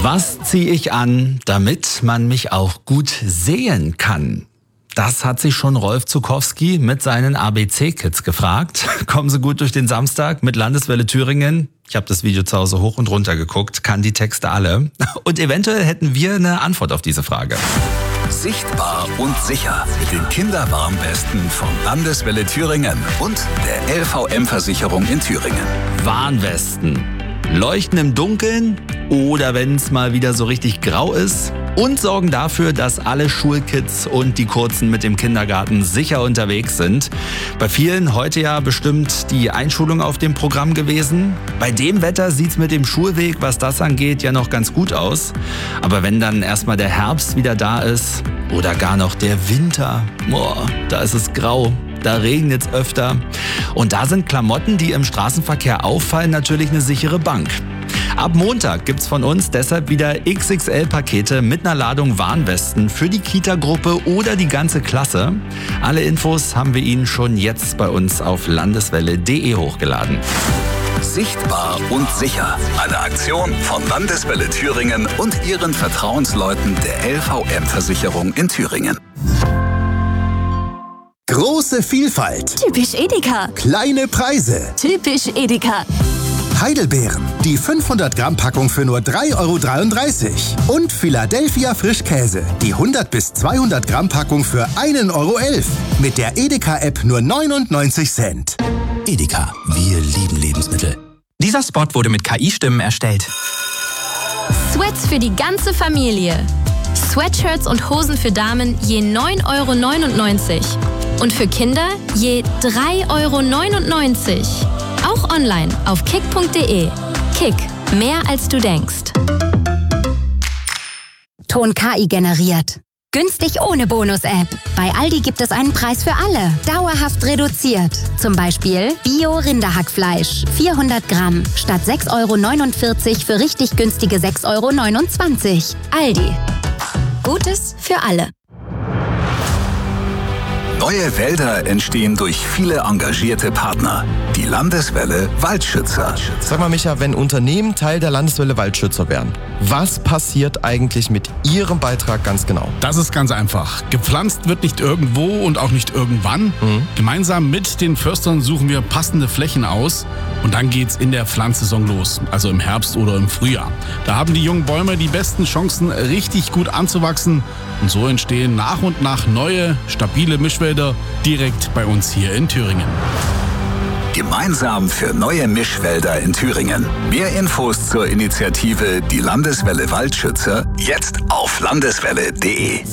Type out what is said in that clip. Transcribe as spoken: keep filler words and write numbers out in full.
Was ziehe ich an, damit man mich auch gut sehen kann? Das hat sich schon Rolf Zukowski mit seinen A B C-Kids gefragt. Kommen Sie gut durch den Samstag mit Landeswelle Thüringen? Ich habe das Video zu Hause hoch und runter geguckt, kann die Texte alle. Und eventuell hätten wir eine Antwort auf diese Frage. Sichtbar und sicher mit den Kinderwarnwesten von Landeswelle Thüringen und der L V M-Versicherung in Thüringen. Warnwesten. Leuchten im Dunkeln oder wenn es mal wieder so richtig grau ist und sorgen dafür, dass alle Schulkids und die Kurzen mit dem Kindergarten sicher unterwegs sind. Bei vielen heute ja bestimmt die Einschulung auf dem Programm gewesen. Bei dem Wetter sieht's mit dem Schulweg, was das angeht, ja noch ganz gut aus. Aber wenn dann erstmal der Herbst wieder da ist oder gar noch der Winter, boah, da ist es grau. Da regnet's öfter. Und da sind Klamotten, die im Straßenverkehr auffallen, natürlich eine sichere Bank. Ab Montag gibt's von uns deshalb wieder X X L-Pakete mit einer Ladung Warnwesten für die Kita-Gruppe oder die ganze Klasse. Alle Infos haben wir Ihnen schon jetzt bei uns auf landeswelle punkt de hochgeladen. Sichtbar und sicher. Eine Aktion von Landeswelle Thüringen und ihren Vertrauensleuten der L V M-Versicherung in Thüringen. Große Vielfalt. Typisch Edeka. Kleine Preise. Typisch Edeka. Heidelbeeren. Die fünfhundert Gramm Packung für nur drei Euro dreiunddreißig. Und Philadelphia Frischkäse. Die hundert bis zweihundert Gramm Packung für ein Euro elf. Mit der Edeka-App nur neunundneunzig Cent. Edeka. Wir lieben Lebensmittel. Dieser Spot wurde mit K I-Stimmen erstellt. Sweats für die ganze Familie. Sweatshirts und Hosen für Damen je neun Euro neunundneunzig. Und für Kinder je drei Euro neunundneunzig. Auch online auf kick punkt de. Kick, mehr als du denkst. Ton K I generiert. Günstig ohne Bonus-App. Bei Aldi gibt es einen Preis für alle. Dauerhaft reduziert. Zum Beispiel Bio-Rinderhackfleisch. vierhundert Gramm. Statt sechs Euro neunundvierzig für richtig günstige sechs Euro neunundzwanzig. Aldi. Gutes für alle. Neue Wälder entstehen durch viele engagierte Partner. Die Landeswelle Waldschützer. Sag mal, Micha, wenn Unternehmen Teil der Landeswelle Waldschützer werden, was passiert eigentlich mit ihrem Beitrag ganz genau? Das ist ganz einfach. Gepflanzt wird nicht irgendwo und auch nicht irgendwann. Mhm. Gemeinsam mit den Förstern suchen wir passende Flächen aus und dann geht's in der Pflanzsaison los, also im Herbst oder im Frühjahr. Da haben die jungen Bäume die besten Chancen, richtig gut anzuwachsen und so entstehen nach und nach neue, stabile Mischwälder direkt bei uns hier in Thüringen. Gemeinsam für neue Mischwälder in Thüringen. Mehr Infos zur Initiative Die Landeswelle Waldschützer jetzt auf landeswelle punkt de.